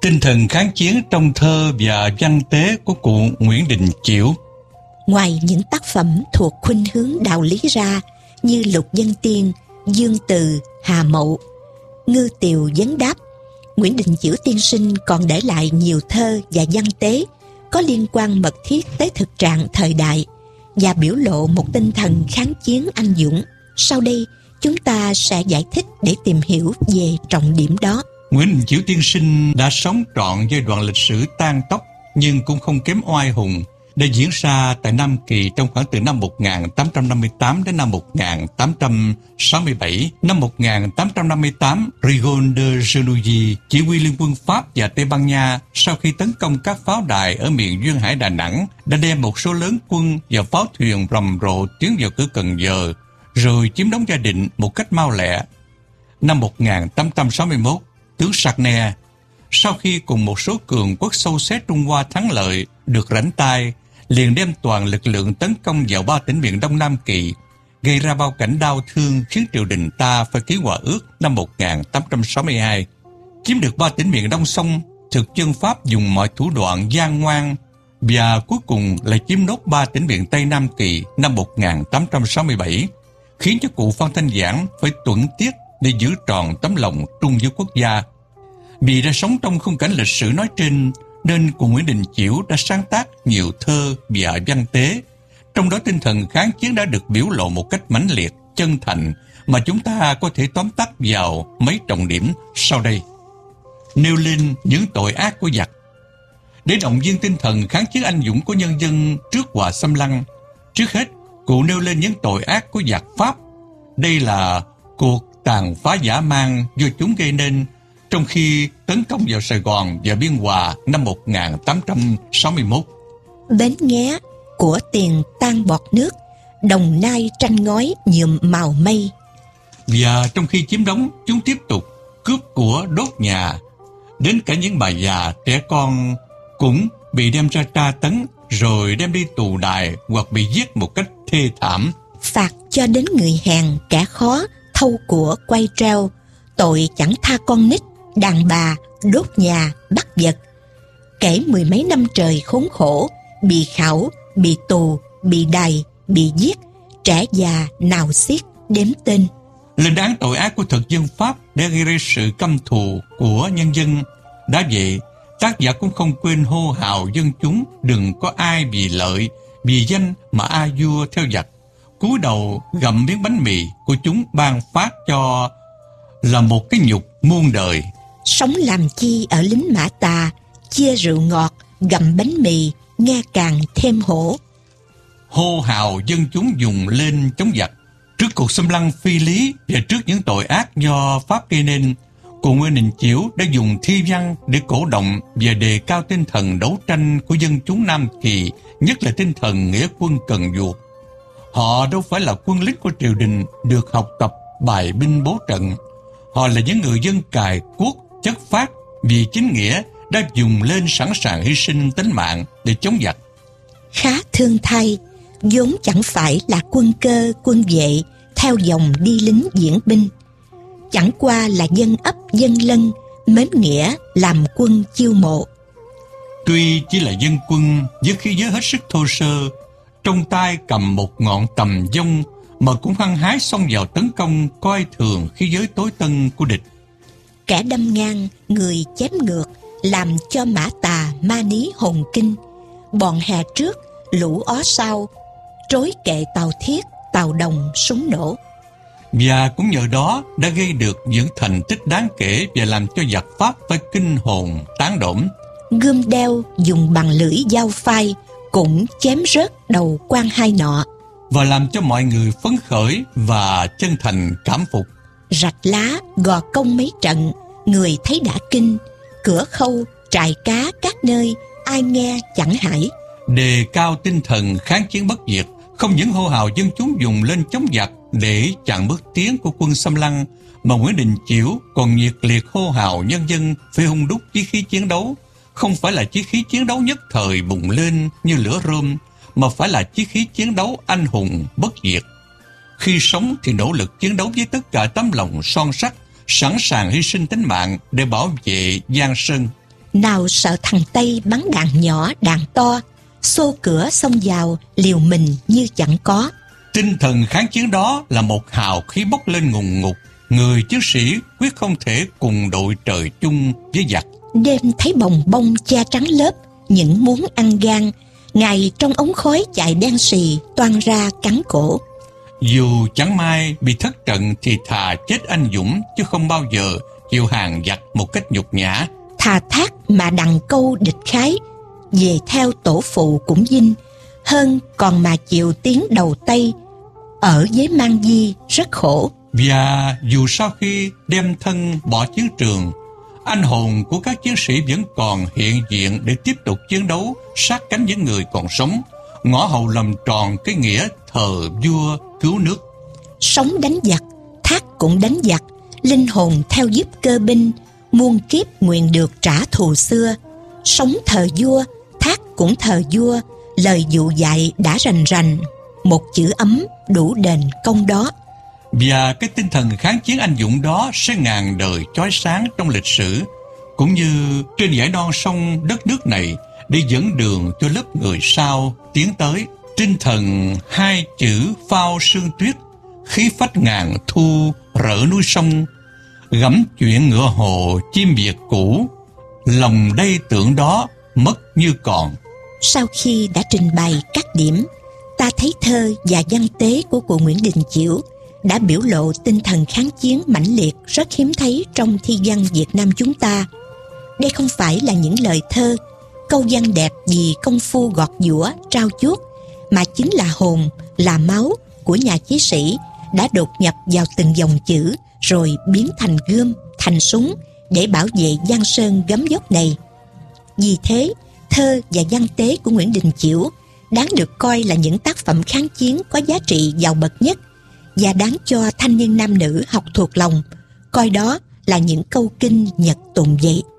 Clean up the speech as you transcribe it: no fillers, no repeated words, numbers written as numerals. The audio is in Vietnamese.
Tinh thần kháng chiến trong thơ và văn tế của cụ Nguyễn Đình Chiểu. Ngoài những tác phẩm thuộc khuynh hướng đạo lý ra như Lục Dân Tiên, Dương Từ, Hà Mậu, Ngư Tiều Vấn Đáp, Nguyễn Đình Chiểu tiên sinh còn để lại nhiều thơ và văn tế có liên quan mật thiết tới thực trạng thời đại và biểu lộ một tinh thần kháng chiến anh dũng. Sau đây, chúng ta sẽ giải thích để tìm hiểu về trọng điểm đó. Nguyễn Đình Chiểu tiên sinh đã sống trọn giai đoạn lịch sử tang tóc nhưng cũng không kém oai hùng, đã diễn ra tại Nam Kỳ trong khoảng từ năm 1858 đến năm 1867. Năm 1858, Rigon de Genouilly, chỉ huy liên quân Pháp và Tây Ban Nha sau khi tấn công các pháo đài ở miền duyên hải Đà Nẵng, đã đem một số lớn quân và pháo thuyền rầm rộ tiến vào cửa Cần Giờ, rồi chiếm đóng Gia Định một cách mau lẹ. Năm 1861, tướng Sarney, sau khi cùng một số cường quốc sâu xé Trung Hoa thắng lợi, được rảnh tay, liền đem toàn lực lượng tấn công vào 3 tỉnh miền Đông Nam Kỳ, gây ra bao cảnh đau thương khiến triều đình ta phải ký hòa ước năm 1862. Chiếm được 3 tỉnh miền Đông xong, thực dân Pháp dùng mọi thủ đoạn gian ngoan và cuối cùng lại chiếm nốt 3 tỉnh miền Tây Nam Kỳ năm 1867, khiến cho cụ Phan Thanh Giảng phải tuẫn tiết để giữ tròn tấm lòng trung với quốc gia. Vì đã sống trong khung cảnh lịch sử nói trên, nên cụ Nguyễn Đình Chiểu đã sáng tác nhiều thơ và văn tế. Trong đó tinh thần kháng chiến đã được biểu lộ một cách mãnh liệt, chân thành mà chúng ta có thể tóm tắt vào mấy trọng điểm sau đây. Nêu lên những tội ác của giặc. Để động viên tinh thần kháng chiến anh dũng của nhân dân trước họa xâm lăng, trước hết cụ nêu lên những tội ác của giặc Pháp. Đây là cuộc tàn phá dã man do chúng gây nên trong khi tấn công vào Sài Gòn và Biên Hòa năm 1861. Bến Nghé của tiền tan bọt nước, Đồng Nai tranh ngói nhuộm màu mây. Và trong khi chiếm đóng, chúng tiếp tục cướp của, đốt nhà. Đến cả những bà già, trẻ con cũng bị đem ra tra tấn, rồi đem đi tù đài hoặc bị giết một cách thê thảm. Phạt cho đến người hèn, kẻ khó, thâu của quay treo, tội chẳng tha con nít, đàn bà, đốt nhà, bắt vật. Kể 10 mấy năm trời khốn khổ, bị khảo, bị tù, bị đày, bị giết, trẻ già nào xiết đếm tên. Lên án tội ác của thực dân Pháp để gây ra sự căm thù của nhân dân. Đã vậy, tác giả cũng không quên hô hào dân chúng đừng có ai vì lợi, vì danh mà a vua theo giặc. Cúi đầu gặm miếng bánh mì của chúng ban phát cho là một cái nhục muôn đời. Sống làm chi ở lính Mã Tà, chia rượu ngọt, gặm bánh mì, nghe càng thêm hổ. Hô hào dân chúng dùng lên chống giặc. Trước cuộc xâm lăng phi lý và trước những tội ác do Pháp gây nên, cụ Nguyễn Đình Chiểu đã dùng thi văn để cổ động và đề cao tinh thần đấu tranh của dân chúng Nam Kỳ, nhất là tinh thần nghĩa quân cần duộc. Họ đâu phải là quân lính của triều đình được học tập bài binh bố trận. Họ là những người dân cài cuốc, chất phác vì chính nghĩa đã dùng lên sẵn sàng hy sinh tính mạng để chống giặc. Khá thương thay, vốn chẳng phải là quân cơ, quân vệ, theo dòng đi lính diễn binh. Chẳng qua là dân ấp, dân lân, mến nghĩa, làm quân chiêu mộ. Tuy chỉ là dân quân với khí giới hết sức thô sơ, trong tay cầm một ngọn tầm dông mà cũng hăng hái xông vào tấn công coi thường khí giới tối tân của địch. Kẻ đâm ngang, người chém ngược, làm cho Mã Tà ma ní hồn kinh. Bọn hè trước, lũ ó sau, trối kệ tàu thiết, tàu đồng, súng nổ. Và cũng nhờ đó đã gây được những thành tích đáng kể và làm cho giặc Pháp phải kinh hồn tán đổn. Gươm đeo dùng bằng lưỡi dao phai cũng chém rớt đầu quan hai nọ, và làm cho mọi người phấn khởi và chân thành cảm phục. Rạch Lá, Gò Công mấy trận, người thấy đã kinh. Cửa Khâu, trại cá các nơi, ai nghe chẳng hãi. Đề cao tinh thần kháng chiến bất diệt, không những hô hào dân chúng dùng lên chống giặc để chặn bước tiến của quân xâm lăng, mà Nguyễn Đình Chiểu còn nhiệt liệt hô hào nhân dân phải hung đúc chí khí chiến đấu. Không phải là chí khí chiến đấu nhất thời bùng lên như lửa rơm, mà phải là chí khí chiến đấu anh hùng bất diệt. Khi sống thì nỗ lực chiến đấu với tất cả tấm lòng son sắt, sẵn sàng hy sinh tính mạng để bảo vệ Giang Sơn. Nào sợ thằng Tây bắn đạn nhỏ đạn to, xô cửa xông vào liều mình như chẳng có. Tinh thần kháng chiến đó là một hào khí bốc lên ngùn ngụt. Người chiến sĩ quyết không thể cùng đội trời chung với giặc. Đêm thấy bồng bông da trắng lớp, những muốn ăn gan, ngày trong ống khói chạy đen xì toan ra cắn cổ. Dù chẳng may bị thất trận thì thà chết anh dũng, chứ không bao giờ chịu hàng giặc một cách nhục nhã. Thà thác mà đặng câu địch khái, về theo tổ phụ cũng dinh, hơn còn mà chịu tiếng đầu Tây ở với Mang Di rất khổ. Và dù sau khi đem thân bỏ chiến trường, anh hồn của các chiến sĩ vẫn còn hiện diện để tiếp tục chiến đấu sát cánh với người còn sống, ngõ hầu làm tròn cái nghĩa thờ vua cứu nước. Sống đánh giặc, Thác cũng đánh giặc, linh hồn theo giúp cơ binh, muôn kiếp nguyện được trả thù xưa. Sống thờ vua, Thác cũng thờ vua, lời dụ dạy đã rành rành, một chữ ấm đủ đền công đó. Và cái tinh thần kháng chiến anh dũng đó sẽ ngàn đời chói sáng trong lịch sử, cũng như trên dải non sông đất nước này, để dẫn đường cho lớp người sau tiến tới. Tinh thần hai chữ phao sương tuyết, khí phách ngàn thu rỡ núi sông, gẫm chuyện ngựa hồ chim Việt cũ, lòng đây tưởng đó mất như còn. Sau khi đã trình bày các điểm, ta thấy thơ và văn tế của cụ Nguyễn Đình Chiểu đã biểu lộ tinh thần kháng chiến mãnh liệt rất hiếm thấy trong thi văn Việt Nam chúng ta. Đây không phải là những lời thơ, câu văn đẹp vì công phu gọt giũa, trao chuốt, mà chính là hồn, là máu của nhà chí sĩ đã đột nhập vào từng dòng chữ, rồi biến thành gươm, thành súng để bảo vệ giang sơn gấm dốc này. Vì thế, thơ và văn tế của Nguyễn Đình Chiểu đáng được coi là những tác phẩm kháng chiến có giá trị giàu bậc nhất, và đáng cho thanh niên nam nữ học thuộc lòng, coi đó là những câu kinh nhật tụng vậy.